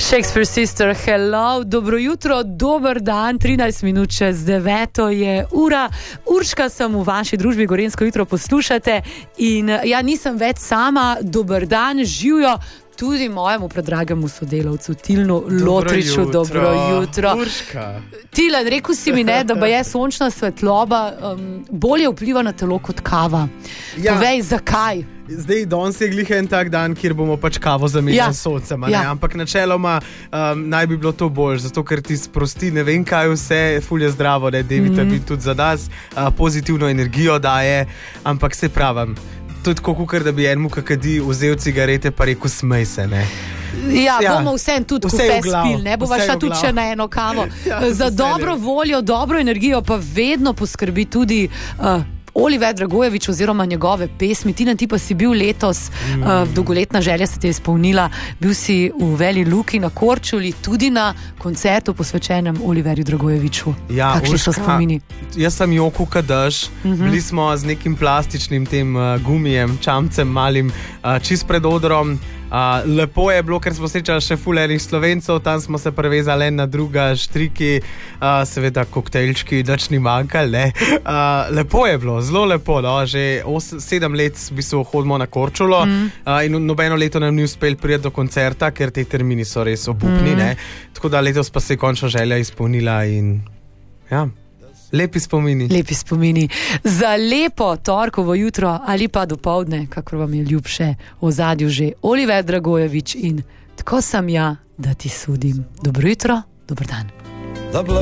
Shakespeare Sister, hello, dobro jutro, dober dan, 13 minut čez 9 je ura. Urška sem v vaši družbi, Gorenjsko jutro poslušate in ja, nisem več sama, dober dan, živjo tudi mojemu predragemu sodelavcu Tilnu Lotriču, dobro jutro. Urška. Tilen, rekel si mi, ne, da je sončna svetloba bolje vpliva na telo kot kava. Ja. Povej, zakaj? Zdaj, danes je glih en tak dan, kjer bomo pač kavo zamenjali s soncem, ampak načeloma naj bi bilo to bolj, zato ker ti sprosti ne vem kaj vse, ful je zdravo, ne, D-vitamin tudi za nas, pozitivno energijo daje, ampak se pravim, to je tako, da bi enemu kakadi vzel cigarete pa rekel smej se, ne. Ja, bomo vsem tudi kupe spil, ne bova šla tudi še na eno kavo. Za dobro voljo, dobro energijo pa vedno poskrbi tudi Oliver Dragojevič oziroma njegove pesmi. Tina, ti pa si bil letos, dolgoletna želja se ti je izpolnila, bil si v Veli Luki na Korčuli, tudi na koncertu posvečenem Oliverju Dragojeviču. Ja, kakšni so spomini? Jaz sem Joku Kadaš, bili smo z nekim plastičnim tem gumijem, čamcem malim, čist pred odrom. Lepo je bilo, ker smo srečali še ful enih Slovencev, tam smo se prevezali en na druga, štriki, seveda koktejlčki, nič ni manjkalo, ne. Lepo je bilo, zelo lepo, no. Že 7 let v bistvu hodimo na Korčulo in nobeno leto nam ni uspel priti do koncerta, ker te termini so res obupni, ne. Tako da letos pa se je končno želja izpolnila in ja. Lepi spomini. Lepi spomini. Za lepo torkovo jutro ali pa dopoldne, kakor vam je ljubše, v ozadju že Oliver Dragojevič in Tako sem ja, da ti sudim. Dobro jutro, dober dan.